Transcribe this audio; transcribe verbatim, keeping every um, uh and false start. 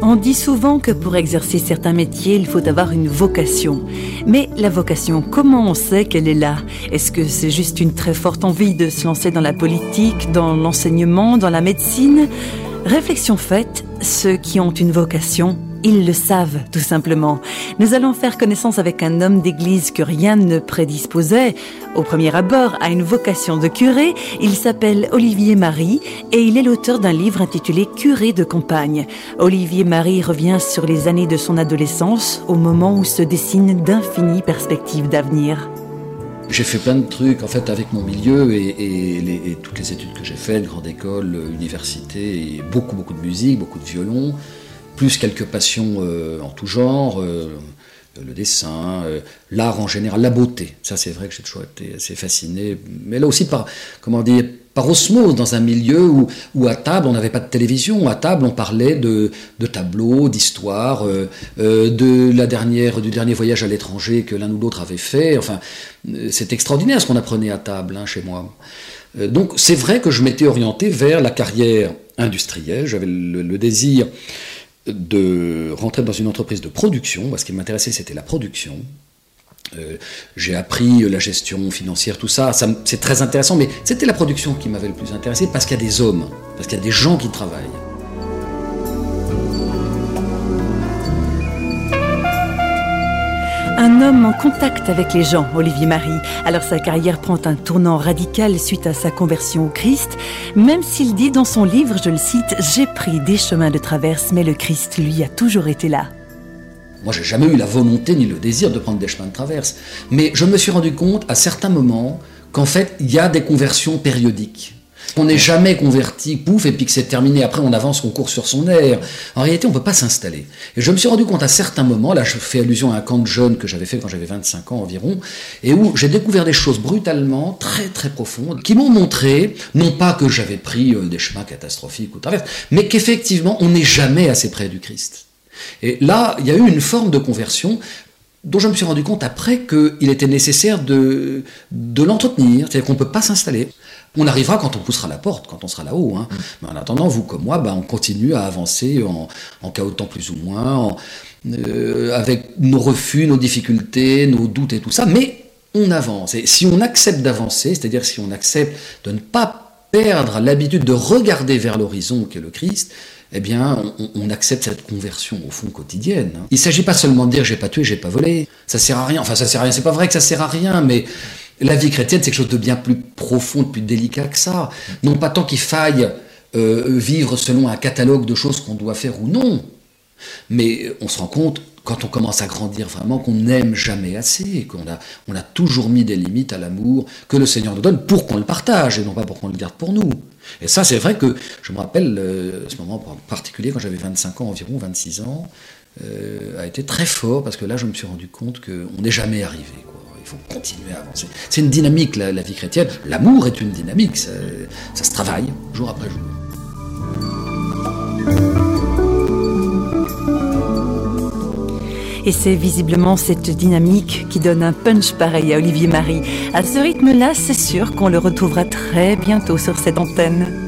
On dit souvent que pour exercer certains métiers, il faut avoir une vocation. Mais la vocation, comment on sait qu'elle est là? Est-ce que c'est juste une très forte envie de se lancer dans la politique, dans l'enseignement, dans la médecine? Réflexion faite, ceux qui ont une vocation, ils le savent, tout simplement. Nous allons faire connaissance avec un homme d'église que rien ne prédisposait, au premier abord, à une vocation de curé. Il s'appelle Olivier Marie et il est l'auteur d'un livre intitulé « Curé de campagne ». Olivier Marie revient sur les années de son adolescence, au moment où se dessinent d'infinies perspectives d'avenir. J'ai fait plein de trucs en fait avec mon milieu et, et, les, et toutes les études que j'ai faites, grande école, université, et beaucoup beaucoup de musique, beaucoup de violon, plus quelques passions euh, en tout genre, euh, le dessin, euh, l'art en général, la beauté. Ça c'est vrai que j'ai toujours été assez fasciné, mais là aussi par, comment dire, par osmose, dans un milieu où, où à table on n'avait pas de télévision, à table on parlait de, de tableaux, d'histoires, euh, euh, de la dernière, du dernier voyage à l'étranger que l'un ou l'autre avait fait. Enfin, euh, c'est extraordinaire ce qu'on apprenait à table hein, chez moi. Euh, donc c'est vrai que je m'étais orienté vers la carrière industrielle. J'avais le, le désir de rentrer dans une entreprise de production. Moi, ce qui m'intéressait, c'était la production. Euh, j'ai appris la gestion financière, tout ça, ça, c'est très intéressant, mais c'était la production qui m'avait le plus intéressé parce qu'il y a des hommes, parce qu'il y a des gens qui travaillent. Un homme en contact avec les gens, Olivier Marie. Alors sa carrière prend un tournant radical suite à sa conversion au Christ, même s'il dit dans son livre, je le cite, « J'ai pris des chemins de traverse, mais le Christ, lui, a toujours été là ». Moi, j'ai jamais eu la volonté ni le désir de prendre des chemins de traverse, mais je me suis rendu compte à certains moments qu'en fait, il y a des conversions périodiques. On n'est jamais converti, pouf, et puis que c'est terminé, après on avance, on court sur son air. En réalité, on ne peut pas s'installer. Et je me suis rendu compte à certains moments, là je fais allusion à un camp de jeunes que j'avais fait quand j'avais vingt-cinq ans environ, et où j'ai découvert des choses brutalement, très très profondes, qui m'ont montré, non pas que j'avais pris des chemins catastrophiques ou traverses, mais qu'effectivement, on n'est jamais assez près du Christ. Et là, il y a eu une forme de conversion dont je me suis rendu compte après qu'il était nécessaire de, de l'entretenir, c'est-à-dire qu'on ne peut pas s'installer. On arrivera quand on poussera la porte, quand on sera là-haut. Hein. Mais en attendant, vous comme moi, bah, on continue à avancer en, en chaotant plus ou moins, en, euh, avec nos refus, nos difficultés, nos doutes et tout ça, mais on avance. Et si on accepte d'avancer, c'est-à-dire si on accepte de ne pas perdre l'habitude de regarder vers l'horizon qu'est le Christ, eh bien, on, on accepte cette conversion, au fond, quotidienne. Il ne s'agit pas seulement de dire « j'ai pas tué, j'ai pas volé ». Ça sert à rien. Enfin, ça sert à rien. C'est pas vrai que ça sert à rien, mais la vie chrétienne, c'est quelque chose de bien plus profond, de plus délicat que ça. Non pas tant qu'il faille euh, vivre selon un catalogue de choses qu'on doit faire ou non, mais on se rend compte, quand on commence à grandir vraiment, qu'on n'aime jamais assez, qu'on a, on a toujours mis des limites à l'amour que le Seigneur nous donne pour qu'on le partage, et non pas pour qu'on le garde pour nous. Et ça, c'est vrai que je me rappelle, euh, ce moment en particulier, quand j'avais vingt-cinq ans environ, vingt-six ans, euh, a été très fort, parce que là, je me suis rendu compte qu'on n'est jamais arrivé, quoi. Il faut continuer à avancer. C'est une dynamique, la, la vie chrétienne. L'amour est une dynamique, ça, ça se travaille, jour après jour. Et c'est visiblement cette dynamique qui donne un punch pareil à Olivier Marie. À ce rythme-là, c'est sûr qu'on le retrouvera très bientôt sur cette antenne.